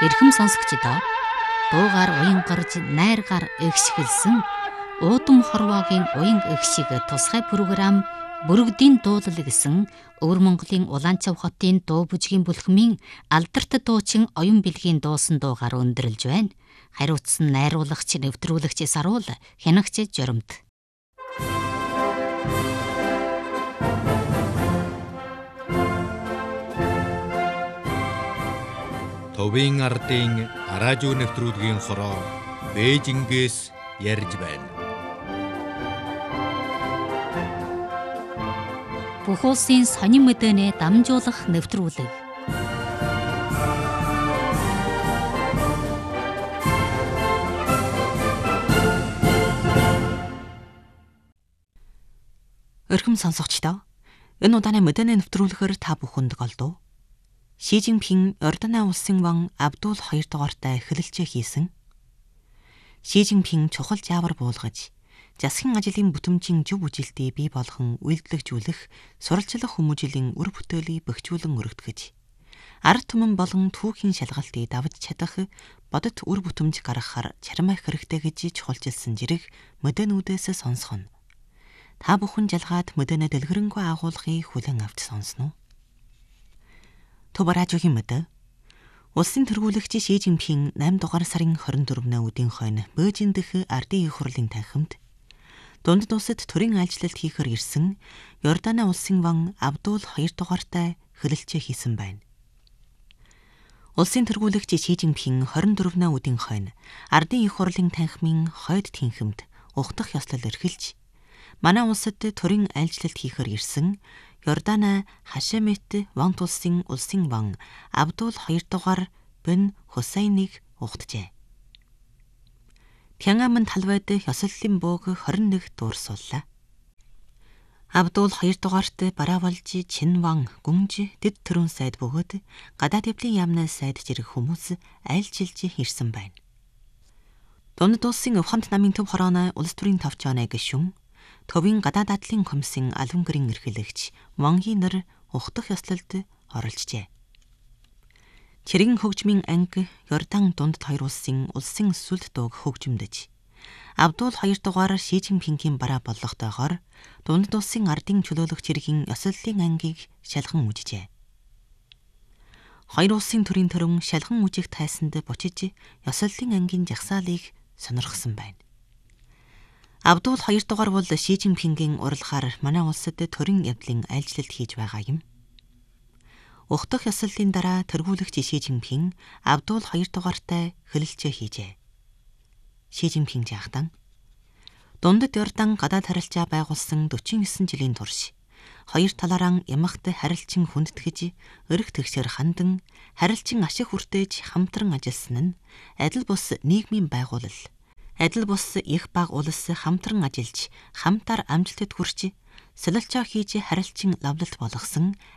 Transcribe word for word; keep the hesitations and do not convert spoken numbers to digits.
Эрхэм сонсогчдоо дуугаар уян гарч найргаар эгшгэлсэн уудам хорвоогийн уян эгшиг тусгай програм Бүрэгдийн дуулал гэсэн Өвөр Монголын Улаанчав хотын дуу бүжгийн бүлхмийн алдарт дуучин оюун бэлгийн дуусан дуугаар өндөрлж байна. Хариуцсан найруулагч, нэвтрүүлэгч Саруул, хянагч Жоромт. Товын ардын радио нэвтрүүлгийн хороо Бээжингээс ярьж байна. Бүх улсын сонин мэдэнэ дамжуулах нэвтрүүлэг. Эрхэм сонсогчдоо, энэ удааны мэдэнэ нэвтрүүлгээр та бүхэнд голдов. Ши Жинпин Ордонаа улсын ван Абдул хоёр дугаартай эхлэлцээ хийсэн. Ши Жинпин чухал жаавар буулгаж, засгийн ажлын бүтэмжийн зөв үжилтийг бий болгон үйлдвэрлэжүүлэх суралцлах хүмүүжлийн үр бүтээлийг бэхжүүлэн өргөдгөж, ард түмэн болон түүхийн шалгалтыг давж чадах бодит үр бүтэмж гаргахаар чармаах хэрэгтэй гэж чухалчилсан зэрэг мэдэнүүдээс сонсгоно. Та бүхэн жалгаад мэдэнэ дэлгэрэнгүй агуулгыг хүлээн авч сонсноо. Тубаражуугийн мэдээ. Улсын тэргүүлэгч Ши Жинпин найман дугаар сарын хорин дөрөвний өдийн хойно Бээжин дэх ардын их хурлын танхимд дунд улсад төрийн айлчлалт хийхээр ирсэн Йорданы улсын ван Абдул хоёр дугаартай хэлэлцээ хийсэн байна. Улсын тэргүүлэгч Ши Жинпин хорин дөрөвний өдийн хойно ардын их хурлын танхимын хойд тэнхимд ухтах ёслол эрхэлж, манай улсад төрийн айлчлалт хийхээр ирсэн Йорданы Хашемет ван улсын улсын ван Абдул хоёр дугаар бен Хусайныг ухтжээ. Пянгамын талбайд ёслолын бөөг хорин нэг дуурсууллаа. Абдул хоёр дугаарт бараавалж Чин ван гүнж дэд төрөн сайд бөгөөд гадаад явдлын яамнаас сайд жирэх хүмүүс айлчилж ирсэн байна. Дунд улсын Увхант намын төв хорооны улс төрийн товчооны гишүүн Төвийн гадаад дадлын комиссын албан гэрийн эрхлэгч Ванги нар ухтах ёслолд оролцжээ. Чирэгэн хөгжмийн анги Йордан дунд хоёр улсын улсын сүлд дууг хөгжимдөж, Абдул хоёр дугаар Ши Жинпингийн бараа болгохтойгоор дунд улсын ардын чөлөөлөх чиргийн ёслолын ангийг шалхан үжжээ. Хоёр улсын төрийн төрөн шалхан үжих тайсанд бучиж ёслолын ангийн жагсаалыг сонирхсон байна. Абдул хоёр дугаар бол Ши Жинпингийн уралгаар манай улсад төрийн явдлын айлчлалт хийж байгаа юм. Ухтах ёслолын дараа тэргүүлэгч Ши Жинпин Абдул хоёр дугаартай хэлэлцээ хийжээ. Ши Жинпин жаахтан дундад Йордан гадаад харилцаа байгуулсан дөрвөн девять жилийн турш хоёр талаараа ямагт харилцан хүндэтгэж, өрх тэгшээр хандан, харилцан ашиг хүртээж хамтран ажилласан нь адил бус нийгмийн байгуулал, адил бус их баг улс хамтран ажиллаж, хамтаар амжилтад хүрч, солилцоо хийж харилцан лавлалт болгосон